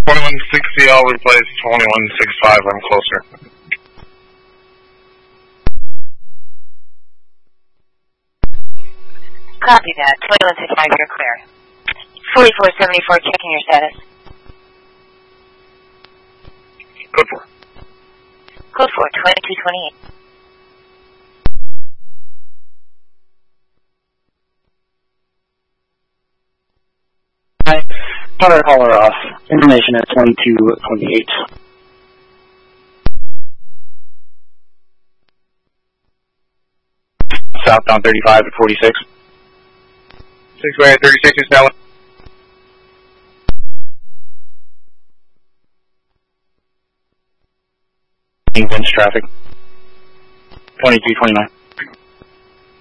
2160, I'll replace 2165, I'm closer. Copy that. 2165, you're clear. 4474, checking your status. Code 4. Code 4, 2228. Power caller off. Information at 2228. Southbound 35 at 46. 6-way at 36 is now. Winds traffic. 2229.